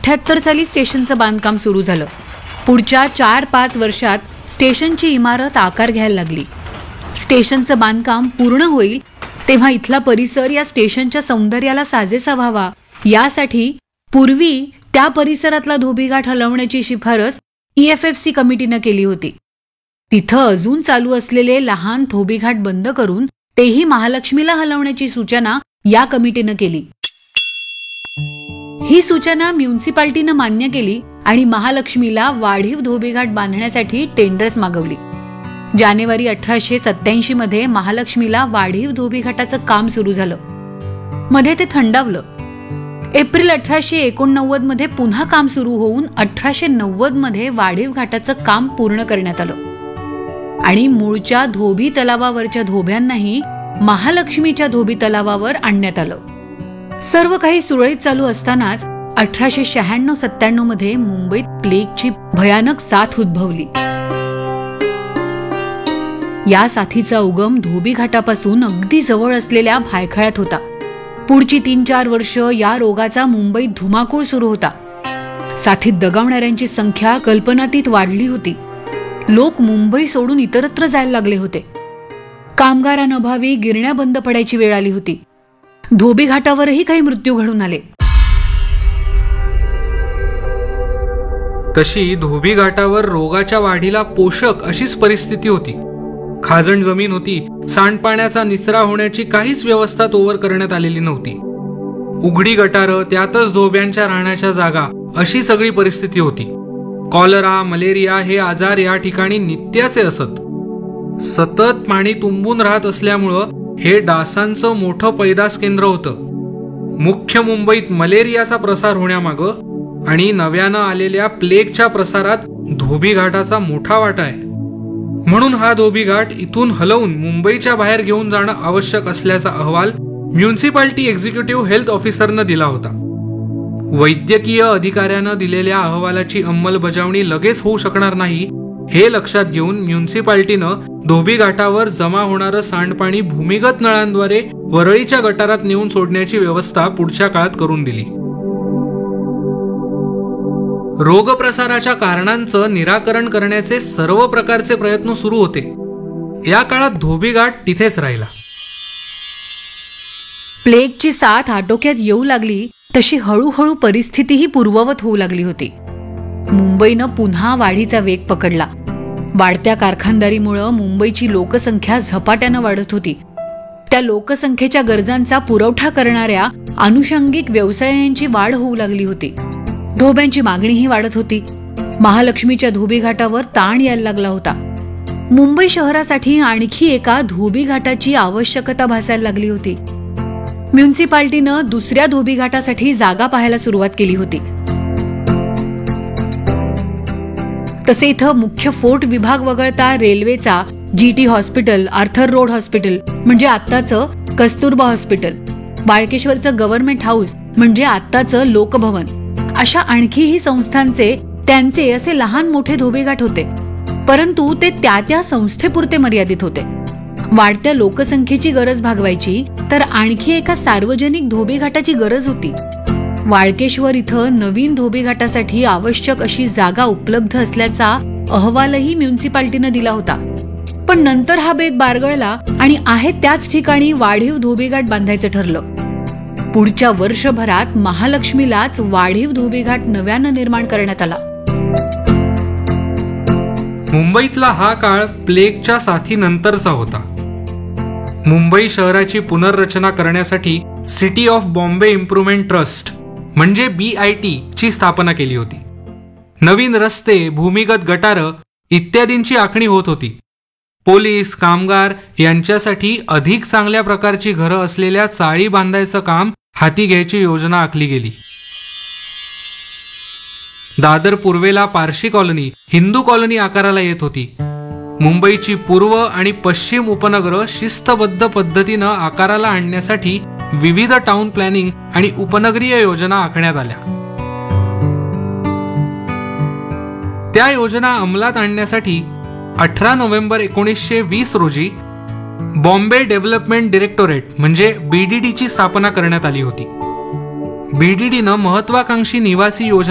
1978 साली स्टेशनचं बांधकाम सुरू झालं. पुढच्या 4-5 वर्षात स्टेशनची इमारत आकार घ्यायला लागली. स्टेशनचं बांधकाम पूर्ण होईल तेव्हा इथला परिसर या स्टेशनच्या सौंदर्याला साजेसा व्हावा यासाठी पूर्वी त्या परिसरातला धोबीघाट हलवण्याची शिफारस EFFC कमिटीनं केली होती. तिथं अजून चालू असलेले लहान धोबीघाट बंद करून तेही महालक्ष्मीला हलवण्याची सूचना या कमिटीनं केली. ही सूचना म्युन्सिपाल्टीनं मान्य केली आणि महालक्ष्मीला वाढीव धोबीघाट बांधण्यासाठी टेंडर्स मागवली. जानेवारी 1887 मध्ये महालक्ष्मीला वाढीव धोबीघाटाचं काम सुरू झालं. मध्ये ते थंडावलं. एप्रिल 1889 मध्ये पुन्हा काम सुरू होऊन 1890 मध्ये वाढीव घाटाचं काम पूर्ण करण्यात आलं आणि मूळच्या धोबी तलावावरच्या धोब्यांनाही महालक्ष्मीच्या धोबी तलावावर आणण्यात आलं. सर्व काही सुरळीत चालू असतानाच 1896-97 मध्ये मुंबईत प्लेगची भयानक साथ उद्भवली. या साथीचा उगम धोबी घाटापासून अगदी जवळ असलेल्या भायखळ्यात होता. पुढची 3-4 वर्ष या रोगाचा मुंबईत धुमाकूळ सुरू होता. साथीत दगावणाऱ्यांची संख्या कल्पनातीत वाढली होती. लोक मुंबई सोडून इतरत्र जायला लागले होते. कामगारांअभावी गिरण्या बंद पडायची वेळ आली होती. धोबी घाटावरही काही मृत्यू घडून आले. तशी धोबी घाटावर रोगाच्या वाढीला पोषक अशीच परिस्थिती होती. खाजण जमीन होती. सांडपाण्याचा निचरा होण्याची काहीच व्यवस्था तोवर करण्यात आलेली नव्हती. उघडी गटारं, त्यातच धोब्यांच्या राहण्याच्या जागा, अशी सगळी परिस्थिती होती. कॉलरा, मलेरिया हे आजार या ठिकाणी नित्याचे असत. सतत पाणी तुंबून राहत असल्यामुळं हे डासांचं मोठं पैदास केंद्र होतं. मुख्य मुंबईत मलेरियाचा प्रसार होण्यामागं आणि नव्यानं आलेल्या प्लेगच्या प्रसारात धोबी घाटाचा मोठा वाटा आहे. म्हणून हा धोबी घाट इथून हलवून मुंबईच्या बाहेर घेऊन जाणं आवश्यक असल्याचा अहवाल म्युन्सिपाल्टी एक्झिक्युटिव्ह हेल्थ ऑफिसरनं दिला होता. वैद्यकीय अधिकाऱ्यानं दिलेल्या अहवालाची अंमलबजावणी लगेच होऊ शकणार नाही हे लक्षात घेऊन म्युन्सिपाल्टीनं धोबी घाटावर जमा होणारं सांडपाणी भूमिगत नळांद्वारे वरळीच्या गटारात नेऊन सोडण्याची व्यवस्था पुढच्या काळात करून दिली. रोगप्रसाराच्या कारणांचं निराकरण करण्याचे सर्व प्रकारचे प्रयत्न सुरू होते. या काळात धोबी घाट तिथेच राहिला. प्लेगची साथ आटोक्यात येऊ लागली तशी हळूहळू परिस्थितीही पूर्ववत होऊ लागली होती. मुंबईनं पुन्हा वाढीचा वेग पकडला. वाढत्या कारखानदारीमुळे मुंबईची लोकसंख्या झपाट्यानं वाढत होती. त्या लोकसंख्येच्या गरजांचा पुरवठा करणाऱ्या आनुषंगिक व्यवसायांची वाढ होऊ लागली होती. धोब्यांची मागणीही वाढत होती. महालक्ष्मीच्या धोबी घाटावर ताण यायला लागला होता. मुंबई शहरासाठी आणखी एका धोबी घाटाची आवश्यकता भासायला लागली होती. म्युन्सिपाल्टीनं दुसऱ्या धोबी घाटासाठी जागा पाहायला सुरुवात केली होती. तसे इथं मुख्य फोर्ट विभाग वगळता रेल्वेचा GT hospital, Arthur road hospital म्हणजे आत्ताचं कस्तुरबा हॉस्पिटल, बाळकेश्वरचं गव्हर्नमेंट हाऊस म्हणजे आत्ताचं लोकभवन, अशा आणखीही संस्थांचे त्यांचे असे लहान मोठे धोबीघाट होते. परंतु ते त्या संस्थेपुरते मर्यादित होते. वाढत्या लोकसंख्येची गरज भागवायची तर आणखी एका सार्वजनिक धोबीघाटाची गरज होती. वाळकेश्वर इथं नवीन धोबीघाटासाठी आवश्यक अशी जागा उपलब्ध असल्याचा अहवालही म्युन्सिपाल्टीनं दिला होता. पण नंतर हा बेत बारगळला आणि आहे त्याच ठिकाणी वाढीव धोबीघाट बांधायचं ठरलं. पुढच्या वर्षभरात महालक्ष्मीलाच वाढीव धोबीघाट नव्यानं निर्माण करण्यात आला. मुंबईतला हा काळ प्लेगच्या साथीनंतरचा होता. मुंबई शहराची पुनर्रचना करण्यासाठी city of Bombay improvement trust म्हणजे BIT ची स्थापना केली होती. नवीन रस्ते, भूमिगत गटारं इत्यादींची आखणी होत होती. पोलीस, कामगार यांच्यासाठी अधिक चांगल्या प्रकारची घरं असलेल्या चाळी बांधायचं काम हाती घ्यायची योजना आखली गेली. दादर पूर्वेला पारशी कॉलनी, हिंदू कॉलनी आकाराला येत होती. मुंबईची पूर्व आणि पश्चिम उपनगरं शिस्तबद्ध पद्धतीनं आकाराला आणण्यासाठी विविध टाउन प्लॅनिंग आणि उपनगरीय योजना आखण्यात आल्या. त्या योजना अंमलात आणण्यासाठी 18 नोव्हेंबर 1920 रोजी बॉम्बे डेव्हलपमेंट डिरेक्टोरेट म्हणजे BDD ची स्थापना करण्यात आली होती. BDD नं महत्वाकांक्षी निवासी योजना